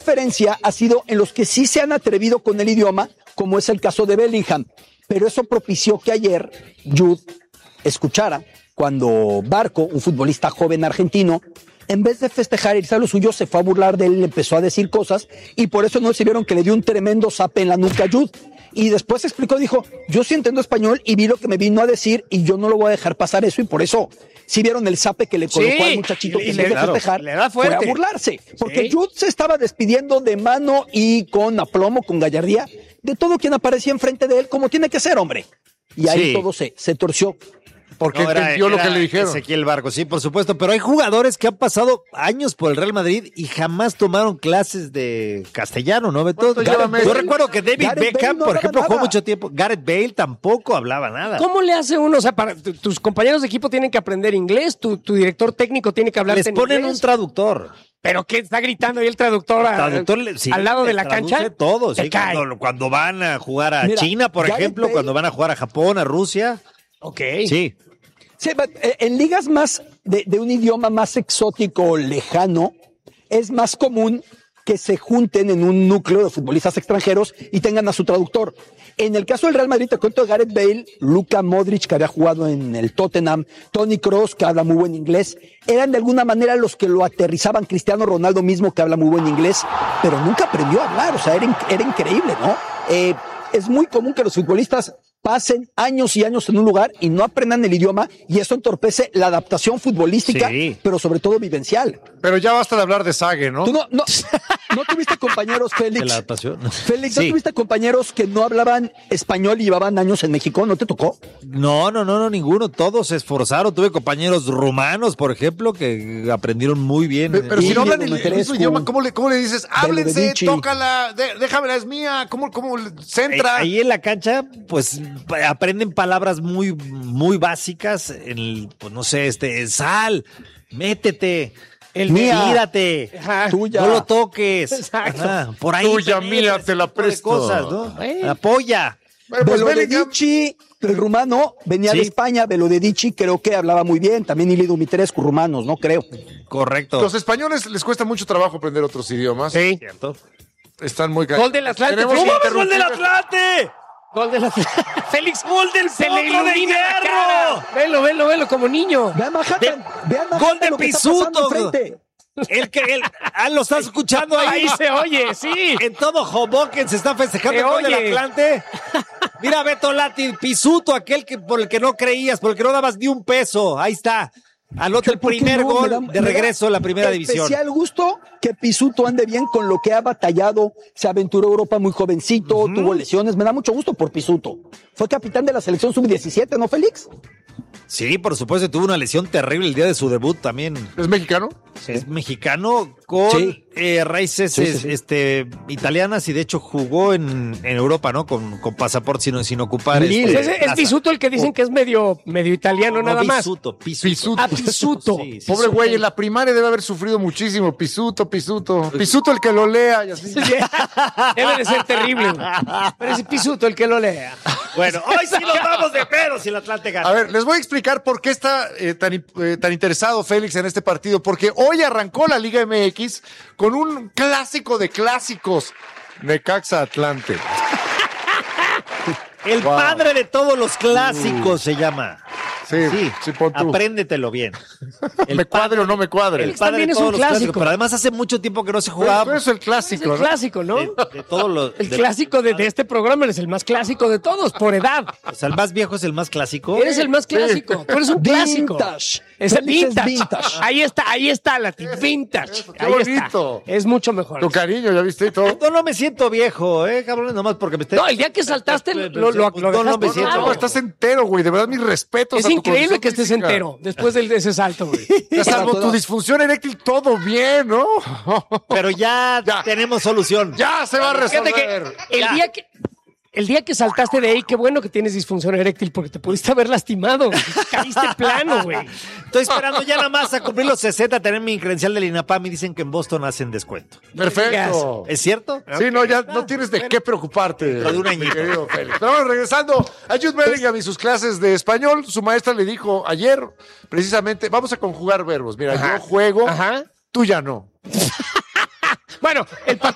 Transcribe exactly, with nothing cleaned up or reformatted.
preferencia ha sido en los que sí se han atrevido con el idioma, como es el caso de Bellingham. Pero eso propició que ayer Jude escuchara cuando Barco, un futbolista joven argentino, en vez de festejar y irse a lo suyo, se fue a burlar de él, le empezó a decir cosas, y por eso no se vieron que le dio un tremendo zape en la nuca a Jude. Y después explicó, dijo, yo sí entiendo español y vi lo que me vino a decir y yo no lo voy a dejar pasar eso, y por eso sí vieron el zape que le colocó sí, al muchachito que y en le, vez de claro, festejar le da fuerte. fue a burlarse. Porque Sí. Jude se estaba despidiendo de mano y con aplomo, con gallardía, de todo quien aparecía enfrente de él, como tiene que ser, hombre. Y ahí Sí. todo se, se torció. Porque No, era- entendió lo era que le dijeron. Ezequiel Barco, sí, por supuesto. Pero hay jugadores que han pasado años por el Real Madrid y jamás tomaron clases de castellano, ¿no, Beto? ¿Cuánto lleva Messi? Yo recuerdo que David Gareth Beckham, Bale no por hablaba ejemplo, jugó nada. mucho tiempo. Gareth Bale tampoco hablaba nada. ¿Cómo le hace uno? O sea, para, tu- tus compañeros de equipo tienen que aprender inglés, tu, tu director técnico tiene que hablar Les en ponen inglés. un traductor. ¿Pero qué? ¿Está gritando ahí el traductor, a- Traductor le- sí, al lado de le la traduce cancha? todo, Te sí, cae. cuando, cuando van a jugar a Mira, China, por Gareth ejemplo, Bale- cuando van a jugar a Japón, a Rusia. Ok. Sí. Sí, but, eh, en ligas más de, de un idioma más exótico o lejano, es más común que se junten en un núcleo de futbolistas extranjeros y tengan a su traductor. En el caso del Real Madrid, te cuento de Gareth Bale, Luka Modric, que había jugado en el Tottenham, Toni Kroos, que habla muy buen inglés, eran de alguna manera los que lo aterrizaban. Cristiano Ronaldo mismo, que habla muy buen inglés, pero nunca aprendió a hablar, o sea, era, in- era increíble, ¿no? Eh, es muy común que los futbolistas pasen años y años en un lugar y no aprendan el idioma, y eso entorpece la adaptación futbolística, Sí. pero sobre todo vivencial. Pero ya basta de hablar de Sague, ¿no? Tú no, no, no tuviste compañeros, De Félix. la adaptación. Félix, ¿no Sí. tuviste compañeros que no hablaban español y llevaban años en México? ¿No te tocó? No, no, no, no, ninguno. Todos se esforzaron. Tuve compañeros rumanos, por ejemplo, que aprendieron muy bien. Pe- Pero Y si no hablan Diego el, el Negrescu, mismo idioma, ¿cómo le, cómo le dices? Háblense, Belovedicci. tócala, de- déjamela, es mía. ¿Cómo, cómo le- centra? Eh, Ahí en la cancha, pues pa- aprenden palabras muy, muy básicas. En el, pues no sé, este, sal, métete, El Mía. tírate, Ajá. Tuya. no lo toques. Exacto. Ajá, por ahí. Tuya, penetra, mía, ese te la tipo de presto. Cosas, ¿no? Bueno. Apoya. Bueno, pues Bellingham- Belovedicci, el rumano, venía Sí. de España. Belovedicci creo que hablaba muy bien. También Ili Dumitrescu, rumanos, ¿no? Creo. Correcto. Los españoles les cuesta mucho trabajo aprender otros idiomas. Sí. Cierto. Están muy ca- Gol del Atlante. Tenemos ¡Vamos, que ¡Gol del interrumpir. Atlante! Gol de la Félix ¡Gol del se le Potro de ilumina la Hierro! cara. Velo, velo, velo como niño. Vean Manhattan, De- vean Manhattan gol de lo que está pasando Pisuto. enfrente. El que el, ah, lo estás escuchando ahí. Ahí se oye, sí. En todo Hoboken se está festejando Se el gol del oye. Atlante. Mira, Beto Lati, Pisuto, aquel que por el que no creías, por el que no dabas ni un peso. Ahí está. Anota el ¿Por qué primer no? gol Me da- de me da regreso a la primera división. Especial gusto que Pisuto ande bien con lo que ha batallado. Se aventuró a Europa muy jovencito, tuvo lesiones. Me da mucho gusto por Pisuto. Fue capitán de la selección sub diecisiete, ¿no, Félix? Sí, por supuesto, tuvo una lesión terrible el día de su debut también. ¿Es mexicano? Es mexicano con Sí. eh, raíces Sí, sí, sí. este italianas y de hecho jugó en, en Europa, ¿no? Con, con pasaporte sin, sin ocupar. Lille. este, Pues es, es plaza. Pisuto el que dicen que es medio, medio italiano, No, nada más. Pisuto, Pisuto. Pisuto. Ah, Pisuto. Sí, sí, Pobre sí. güey, en la primaria debe haber sufrido muchísimo. Pisuto, Pisuto. Pisuto el que lo lea y así. Debe de ser terrible, güey. Pero es Pisuto el que lo lea. Bueno, hoy sí nos vamos de pedo si el Atlante gana. A ver, les voy a explicar por qué está eh, tan, eh, tan interesado Félix en este partido. Porque hoy arrancó la Liga M X con un clásico de clásicos. Necaxa Atlante. El Wow. padre de todos los clásicos se llama. Sí, sí, pon tú. Apréndetelo bien. ¿Me cuadre o no me cuadre? El Él padre también de es todos un los clásicos. clásico. Pero además hace mucho tiempo que no se Pero jugaba. es el Es clásico, el ¿no? clásico, ¿no? De, de todos los. El de- clásico de, de este programa es el más clásico de todos, por edad. O sea, el más viejo es el más clásico. Eres el más clásico. Tú eres un clásico. Vintage. Es Félix es vintage. vintage. Ahí está, ahí está, Lati. Vintage. Qué Ahí bonito. está. Es mucho mejor. Tu cariño, ¿ya viste? Y todo. No, no me siento viejo, eh, cabrón, nomás porque me esté... No, el día que saltaste lo, lo, lo No, no dejaste me siento- claro. No, estás entero, güey. De verdad, mis respetos. Es a tu increíble condición que estés física. entero después de ese salto, güey. Ya salvo tu disfunción eréctil, todo bien, ¿no? Pero ya, Ya. tenemos solución. Ya se va a Fíjate resolver. que el Ya. día que el día que saltaste de ahí, qué bueno que tienes disfunción eréctil porque te pudiste haber lastimado. Caíste plano, güey. Estoy esperando ya nada más a cumplir los sesenta, tener mi credencial del INAPAM y dicen que en Boston hacen descuento. Perfecto. ¿Es cierto? Sí, no, ya no tienes de qué preocuparte. Dentro de un mi añito. querido Félix. Pero bueno, regresando a Jude Bellingham y sus clases de español, su maestra le dijo ayer, precisamente, vamos a conjugar verbos. Mira, yo juego, Ajá. tú ya no. Bueno, el, pa-